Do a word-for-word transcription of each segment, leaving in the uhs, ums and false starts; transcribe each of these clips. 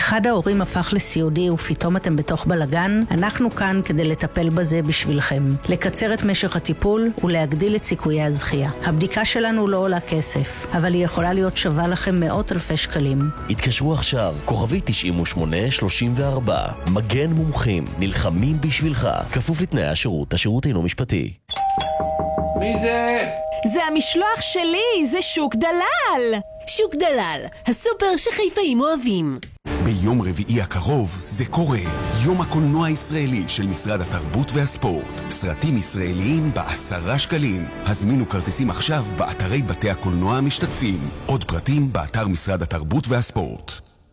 אחד ההורים הפך לסיעודי ופתאום אתם בתוך בלגן, אנחנו כאן כדי לטפל בזה בשבילכם. לקצר את משך הטיפול ולהגדיל את סיכויי הזכייה. הבדיקה שלנו לא עולה כסף, אבל היא יכולה להיות שווה לכם מאות אלפי שקלים. התקשרו עכשיו, כוכבי תשעים ושמונה שלושים וארבע. מגן מומחים, נלחמים בשבילך. כפוף לתנאי השירות, השירות אינו משפטי. מי זה? זה המשלוח שלי, זה שוק דלל. שוק דלל, הסופר שחיפאים אוהבים. ביום רביעי הקרוב זה קורה, יום הקולנוע הישראלי של משרד התרבות והספורט. סרטים ישראליים בעשרה שקלים. הזמינו כרטיסים עכשיו באתרי בתי הקולנוע המשתתפים. עוד פרטים באתר משרד התרבות והספורט.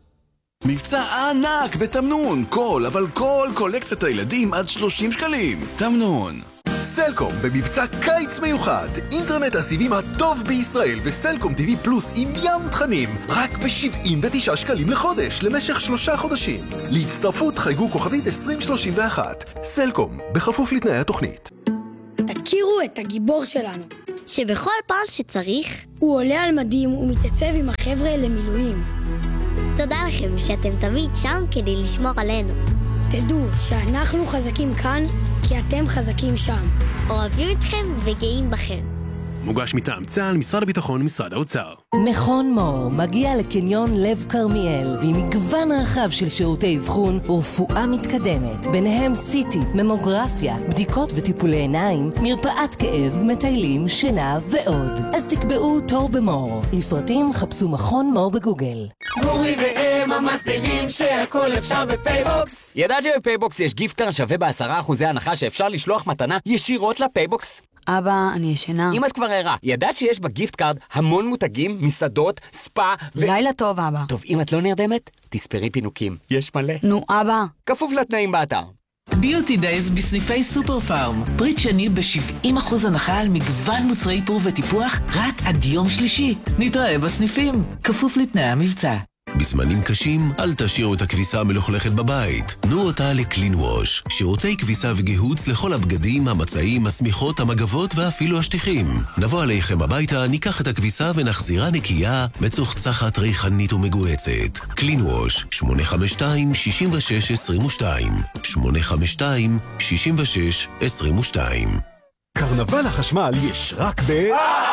מבצע ענק בתמנון, כל, אבל כל קולקציית הילדים עד שלושים שקלים. תמנון. סלקום במבצע קיץ מיוחד, אינטרנט הסיבים הטוב בישראל וסלקום טיווי פלוס עם ים תכנים רק ב-שבעים ותשעה שקלים לחודש למשך שלושה חודשים. להצטרפות חייגו כוכבית עשרים שלושים ואחת. סלקום, בכפוף לתנאי התוכנית. תכירו את הגיבור שלנו, שבכל פעם שצריך הוא עולה על מדים ומתייצב עם החבר'ה למילואים. תודה לכם שאתם תמיד שם כדי לשמור עלינו. תדעו שאנחנו חזקים כאן כי אתם חזקים שם. אוהבים אתכם וגאים בכם. מוגש מטעם צה"ל, משרד הביטחון ומשרד האוצר. מכון מור מגיע לקניון לב כרמיאל עם מגוון רחב של שירותי אבחון ורפואה מתקדמת, ביניהם סיטי, ממוגרפיה, בדיקות וטיפולי עיניים, מרפאת כאב, מטיילים, שינה ועוד. אז תקבעו תור במור. לפרטים חפשו מכון מור בגוגל. גורי והם המסבירים שהכל אפשר בפייבוקס. ידעת שבפייבוקס יש גיפטר שווה בעשרה אחוזי הנחה שאפשר לשלוח מתנה ישירות לפייבוקס? אבא, אני ישנה. אם את כבר ערה, ידעת שיש בגיפט קארד המון מותגים, מסעדות, ספא ו... לילה טוב, אבא. טוב, אם את לא נרדמת, תספרי פינוקים. יש מלא. נו, אבא. כפוף לתנאים באתר. ביוטי דייז בסניפי סופר פארם. פריט שני ב-שבעים אחוז הנחה על מגוון מוצרי איפור וטיפוח רק עד יום שלישי. נתראה בסניפים. כפוף לתנאי המבצע. בזמנים קשים, אל תשאירו את הכביסה המלוכלכת בבית. תנו אותה לקלין ווש. שירותי כביסה וגיהוץ לכל הבגדים, המצעים, השמיכות, המגבות ואפילו השטיחים. נבוא עליכם הביתה, ניקח את הכביסה ונחזירה נקייה, מצוחצחת, ריחנית ומגועצת. קלין ווש, שמונה חמש שתיים שש שש עשרים ושתיים. שמונה חמש שתיים שש שש עשרים ושתיים. קרנבל החשמל יש רק ב...